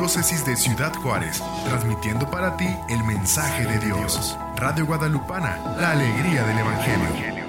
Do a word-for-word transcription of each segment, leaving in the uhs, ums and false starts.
Diócesis de Ciudad Juárez, transmitiendo para ti el mensaje de Dios. Radio Guadalupana, la alegría del Evangelio.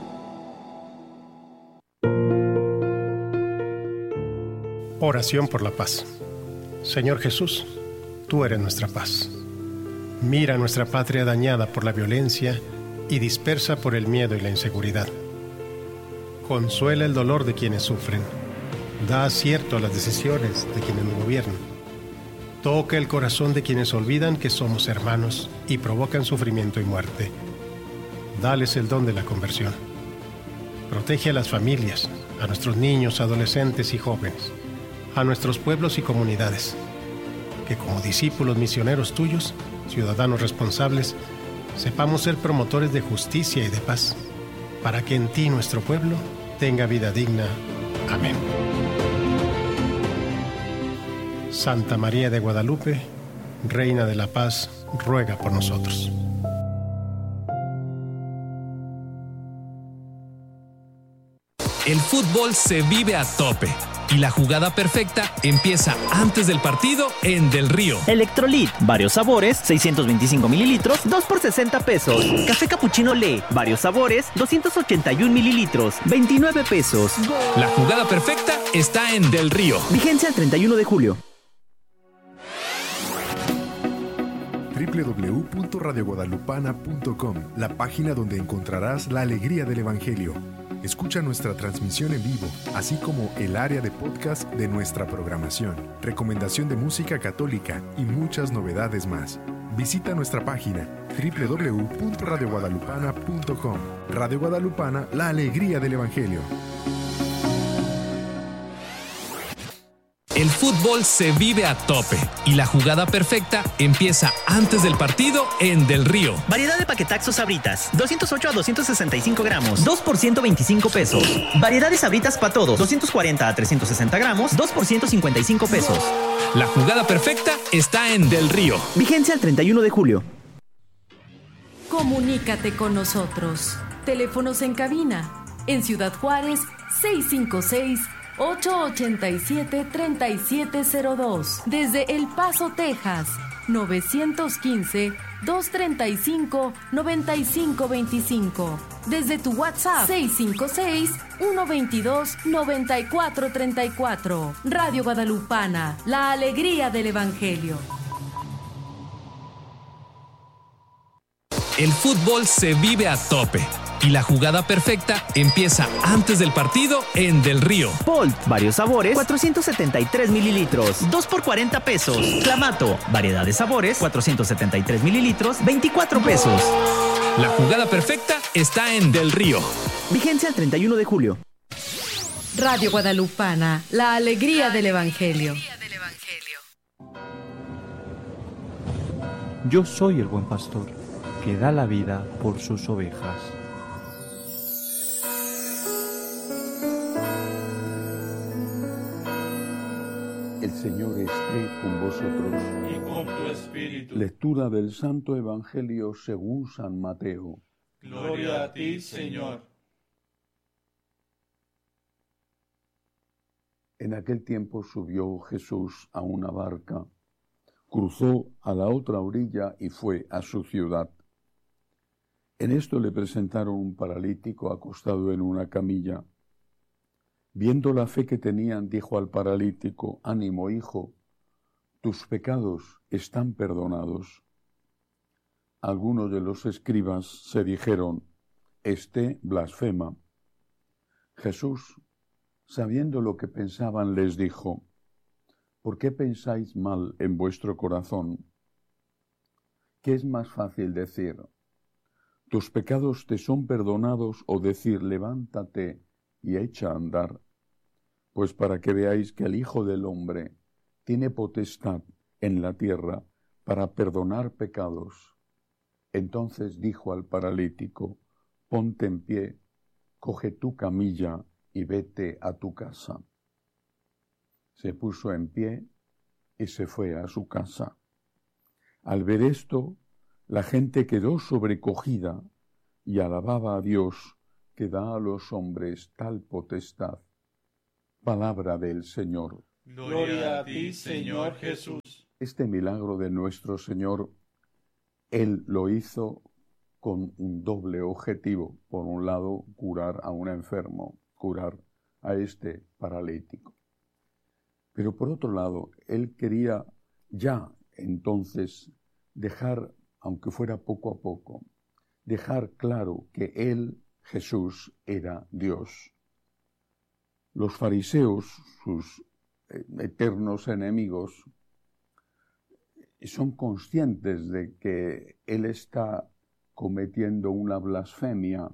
Oración por la paz. Señor Jesús, tú eres nuestra paz. Mira nuestra patria dañada por la violencia y dispersa por el miedo y la inseguridad. Consuela el dolor de quienes sufren. Da acierto a las decisiones de quienes nos gobiernan. Toca el corazón de quienes olvidan que somos hermanos y provocan sufrimiento y muerte. Dales el don de la conversión. Protege a las familias, a nuestros niños, adolescentes y jóvenes, a nuestros pueblos y comunidades. Que como discípulos misioneros tuyos, ciudadanos responsables, sepamos ser promotores de justicia y de paz, para que en ti nuestro pueblo tenga vida digna. Amén. Santa María de Guadalupe, Reina de la Paz, ruega por nosotros. El fútbol se vive a tope y la jugada perfecta empieza antes del partido en Del Río. Electrolit, varios sabores, seiscientos veinticinco mililitros, dos por sesenta pesos. Café Cappuccino Le, varios sabores, doscientos ochenta y un mililitros, veintinueve pesos. La jugada perfecta está en Del Río. Vigencia el treinta y uno de julio. doble u doble u doble u punto radio guadalupana punto com, la página donde encontrarás la alegría del Evangelio. Escucha nuestra transmisión en vivo, así como el área de podcast de nuestra programación, recomendación de música católica y muchas novedades más. Visita nuestra página doble u doble u doble u punto radio guadalupana punto com. Radio Guadalupana, la alegría del Evangelio. El fútbol se vive a tope y la jugada perfecta empieza antes del partido en Del Río. Variedad de paquetaxos Sabritas, doscientos ocho a doscientos sesenta y cinco gramos, dos por ciento veinticinco pesos. Variedad de Sabritas para todos, doscientos cuarenta a trescientos sesenta gramos, dos por ciento cincuenta y cinco pesos. La jugada perfecta está en Del Río. Vigencia el treinta y uno de julio. Comunícate con nosotros. Teléfonos en cabina. En Ciudad Juárez, seis cinco seis, ocho ocho siete, tres siete cero dos. Desde El Paso, Texas, nueve uno cinco, dos tres cinco, nueve cinco dos cinco. Desde tu WhatsApp, seis cinco seis, uno dos dos, nueve cuatro tres cuatro. Radio Guadalupana, la alegría del Evangelio. El fútbol se vive a tope y la jugada perfecta empieza antes del partido en Del Río. Bolt, varios sabores, cuatrocientos setenta y tres mililitros, dos por cuarenta pesos. Clamato, variedad de sabores, cuatrocientos setenta y tres mililitros, veinticuatro pesos. La jugada perfecta está en Del Río. Vigencia el treinta y uno de julio. Radio Guadalupana, la alegría del Evangelio. Yo soy el buen pastor, que da la vida por sus ovejas. El Señor esté con vosotros. Y con tu espíritu. Lectura del Santo Evangelio según San Mateo. Gloria a ti, Señor. En aquel tiempo subió Jesús a una barca, cruzó a la otra orilla y fue a su ciudad. En esto le presentaron un paralítico acostado en una camilla. Viendo la fe que tenían, dijo al paralítico: «Ánimo, hijo, tus pecados están perdonados». Algunos de los escribas se dijeron: «Este blasfema». Jesús, sabiendo lo que pensaban, les dijo: «¿Por qué pensáis mal en vuestro corazón? ¿Qué es más fácil decir: tus pecados te son perdonados, o decir: levántate y echa a andar? Pues para que veáis que el Hijo del Hombre tiene potestad en la tierra para perdonar pecados». Entonces dijo al paralítico: «Ponte en pie, coge tu camilla y vete a tu casa». Se puso en pie y se fue a su casa. Al ver esto, la gente quedó sobrecogida y alababa a Dios, que da a los hombres tal potestad. Palabra del Señor. Gloria a ti, Señor Jesús. Este milagro de nuestro Señor, Él lo hizo con un doble objetivo. Por un lado, curar a un enfermo, curar a este paralítico. Pero por otro lado, Él quería ya entonces dejar, aunque fuera poco a poco, dejar claro que Él, Jesús, era Dios. Los fariseos, sus eternos enemigos, son conscientes de que Él está cometiendo una blasfemia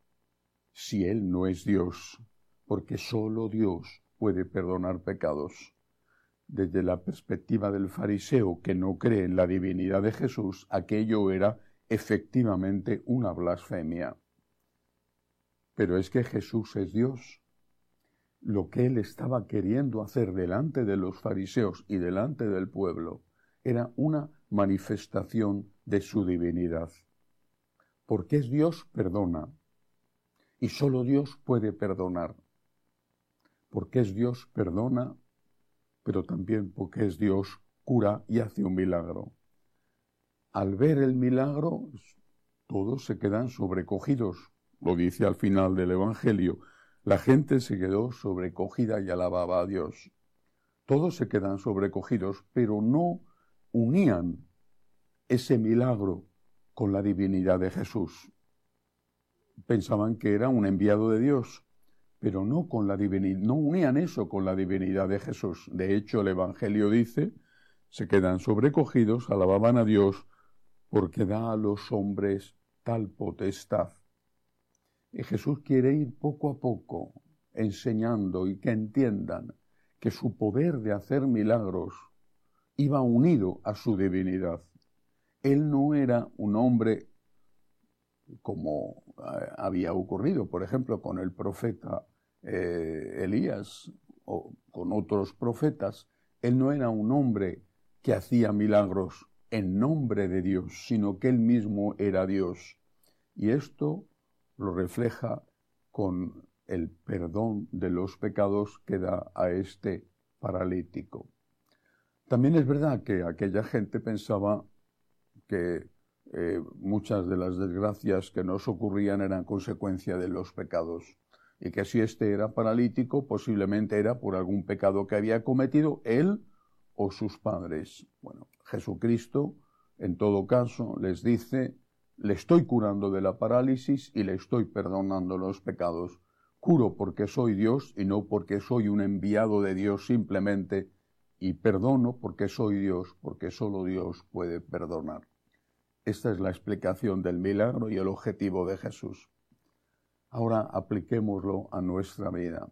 si Él no es Dios, porque solo Dios puede perdonar pecados. Desde la perspectiva del fariseo que no cree en la divinidad de Jesús, aquello era efectivamente una blasfemia. Pero es que Jesús es Dios. Lo que Él estaba queriendo hacer delante de los fariseos y delante del pueblo era una manifestación de su divinidad. Porque es Dios, perdona. Y solo Dios puede perdonar. Porque es Dios, perdona, pero también porque es Dios, cura y hace un milagro. Al ver el milagro, todos se quedan sobrecogidos. Lo dice al final del Evangelio. La gente se quedó sobrecogida y alababa a Dios. Todos se quedan sobrecogidos, pero no unían ese milagro con la divinidad de Jesús. Pensaban que era un enviado de Dios, pero no con la divinidad, no unían eso con la divinidad de Jesús. De hecho, el Evangelio dice, se quedan sobrecogidos, alababan a Dios, porque da a los hombres tal potestad. Y Jesús quiere ir poco a poco enseñando y que entiendan que su poder de hacer milagros iba unido a su divinidad. Él no era un hombre como eh, había ocurrido, por ejemplo, con el profeta eh, Elías o con otros profetas. Él no era un hombre que hacía milagros en nombre de Dios, sino que él mismo era Dios. Y esto lo refleja con el perdón de los pecados que da a este paralítico. También es verdad que aquella gente pensaba que eh, muchas de las desgracias que nos ocurrían eran consecuencia de los pecados, y que si este era paralítico, posiblemente era por algún pecado que había cometido él o sus padres. Bueno, Jesucristo, en todo caso, les dice: le estoy curando de la parálisis y le estoy perdonando los pecados. Curo porque soy Dios y no porque soy un enviado de Dios simplemente, y perdono porque soy Dios, porque solo Dios puede perdonar. Esta es la explicación del milagro y el objetivo de Jesús. Ahora apliquémoslo a nuestra vida.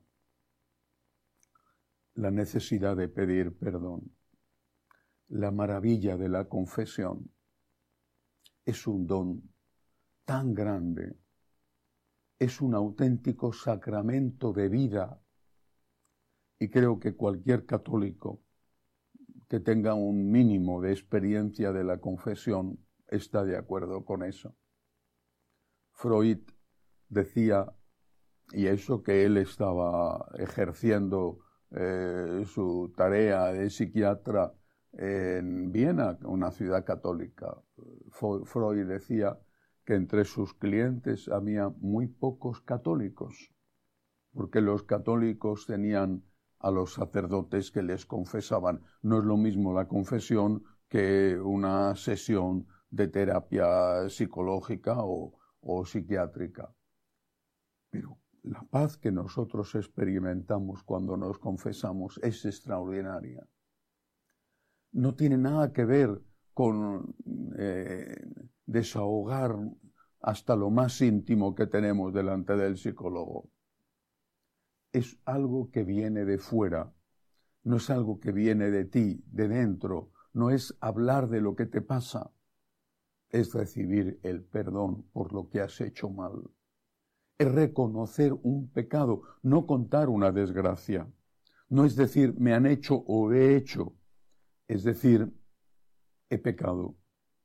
La necesidad de pedir perdón. La maravilla de la confesión. Es un don tan grande, es un auténtico sacramento de vida, y creo que cualquier católico que tenga un mínimo de experiencia de la confesión está de acuerdo con eso. Freud decía, y eso que él estaba ejerciendo eh, su tarea de psiquiatra en Viena, una ciudad católica. Freud decía que entre sus clientes había muy pocos católicos, porque los católicos tenían a los sacerdotes que les confesaban. No es lo mismo la confesión que una sesión de terapia psicológica o, o psiquiátrica. Pero la paz que nosotros experimentamos cuando nos confesamos es extraordinaria. No tiene nada que ver con eh, desahogar hasta lo más íntimo que tenemos delante del psicólogo. Es algo que viene de fuera, no es algo que viene de ti, de dentro, no es hablar de lo que te pasa, es recibir el perdón por lo que has hecho mal. Es reconocer un pecado, no contar una desgracia. No es decir, me han hecho o he hecho. Es decir, he pecado.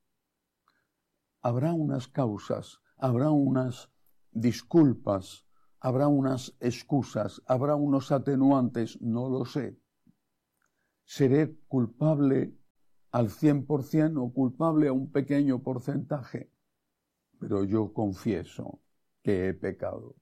Habrá unas causas, habrá unas disculpas, habrá unas excusas, habrá unos atenuantes, no lo sé. ¿Seré culpable al cien por ciento o culpable a un pequeño porcentaje? Pero yo confieso que he pecado.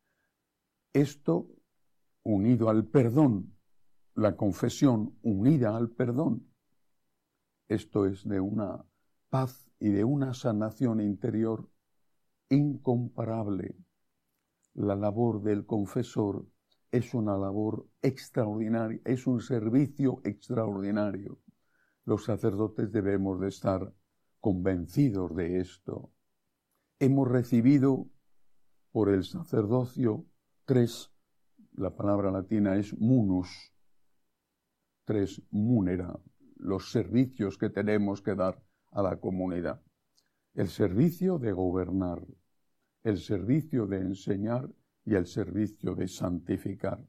Esto, unido al perdón, la confesión unida al perdón, esto es de una paz y de una sanación interior incomparable. La labor del confesor es una labor extraordinaria, es un servicio extraordinario. Los sacerdotes debemos de estar convencidos de esto. Hemos recibido por el sacerdocio tres, la palabra latina es munus, tres munera, los servicios que tenemos que dar a la comunidad. El servicio de gobernar, el servicio de enseñar y el servicio de santificar.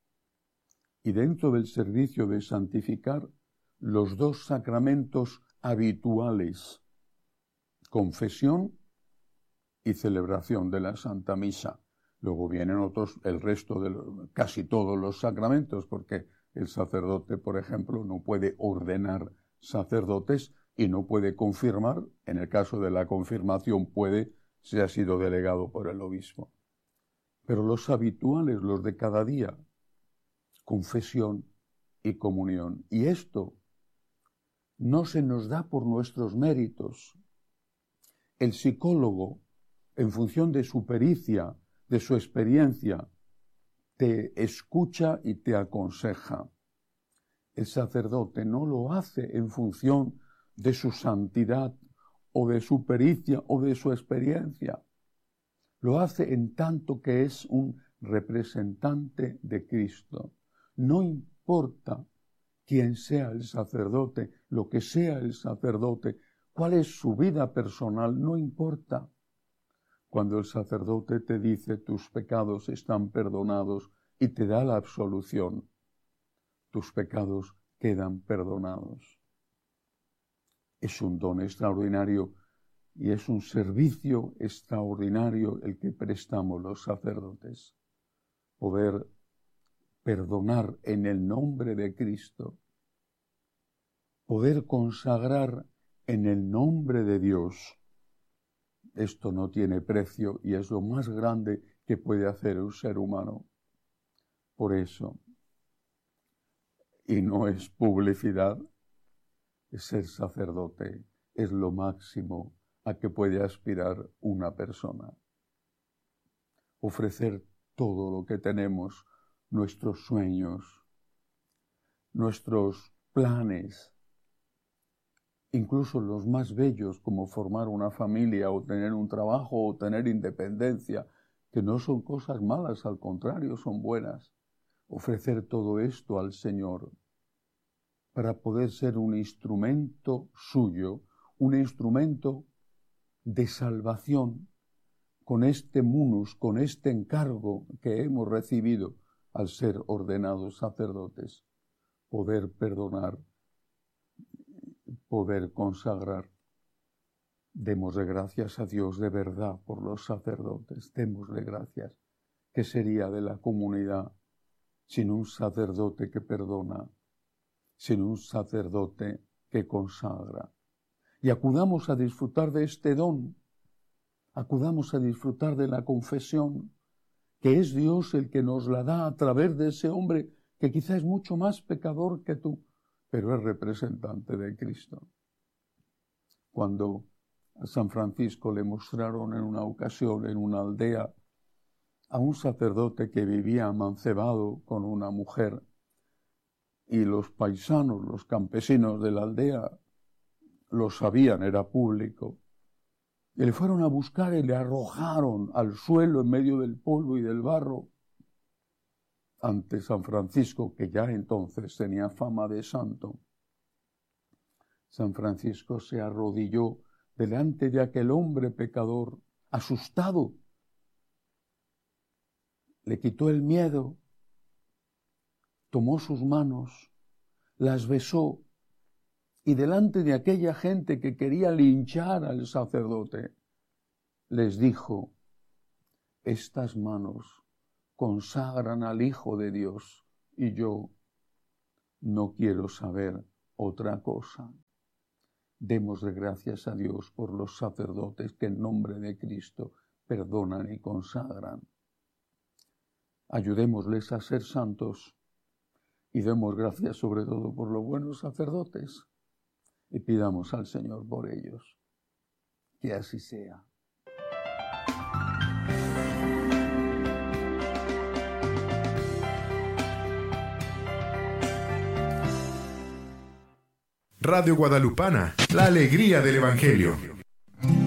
Y dentro del servicio de santificar, los dos sacramentos habituales, confesión y celebración de la Santa Misa. Luego vienen otros, el resto de los, casi todos los sacramentos, porque el sacerdote, por ejemplo, no puede ordenar sacerdotes y no puede confirmar. En el caso de la confirmación puede, si ha sido delegado por el obispo. Pero los habituales, los de cada día, confesión y comunión. Y esto no se nos da por nuestros méritos. El psicólogo, en función de su pericia, de su experiencia, te escucha y te aconseja. El sacerdote no lo hace en función de su santidad o de su pericia o de su experiencia. Lo hace en tanto que es un representante de Cristo. No importa quién sea el sacerdote, lo que sea el sacerdote, cuál es su vida personal, no importa. Cuando el sacerdote te dice tus pecados están perdonados y te da la absolución, tus pecados quedan perdonados. Es un don extraordinario y es un servicio extraordinario el que prestamos los sacerdotes. Poder perdonar en el nombre de Cristo, poder consagrar en el nombre de Dios. Esto no tiene precio y es lo más grande que puede hacer un ser humano. Por eso, y no es publicidad, ser sacerdote es lo máximo a que puede aspirar una persona. Ofrecer todo lo que tenemos, nuestros sueños, nuestros planes, incluso los más bellos como formar una familia o tener un trabajo o tener independencia, que no son cosas malas, al contrario, son buenas. Ofrecer todo esto al Señor para poder ser un instrumento suyo, un instrumento de salvación con este munus, con este encargo que hemos recibido al ser ordenados sacerdotes, poder perdonar, poder consagrar. Démosle gracias a Dios de verdad por los sacerdotes, démosle gracias. ¿Qué sería de la comunidad sin un sacerdote que perdona, sin un sacerdote que consagra? Y acudamos a disfrutar de este don, acudamos a disfrutar de la confesión, que es Dios el que nos la da a través de ese hombre que quizá es mucho más pecador que tú, pero es representante de Cristo. Cuando a San Francisco le mostraron en una ocasión en una aldea a un sacerdote que vivía amancebado con una mujer, y los paisanos, los campesinos de la aldea, lo sabían, era público, y le fueron a buscar y le arrojaron al suelo en medio del polvo y del barro ante San Francisco, que ya entonces tenía fama de santo. San Francisco se arrodilló delante de aquel hombre pecador, asustado. Le quitó el miedo, tomó sus manos, las besó, y delante de aquella gente que quería linchar al sacerdote, les dijo: estas manos consagran al Hijo de Dios, y yo No quiero saber otra cosa. Démosle gracias a Dios por los sacerdotes que en nombre de Cristo perdonan y consagran. Ayudémosles a ser santos y demos gracias sobre todo por los buenos sacerdotes y pidamos al Señor por ellos. Que así sea. Radio Guadalupana, la alegría del Evangelio.